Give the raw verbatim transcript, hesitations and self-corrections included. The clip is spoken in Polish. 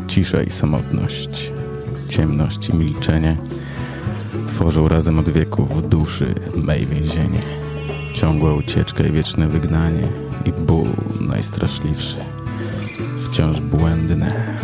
Cisza i samotność, ciemność i milczenie tworzą razem od wieków duszy mej więzienie. Ciągła ucieczka i wieczne wygnanie i ból najstraszliwszy, wciąż błędne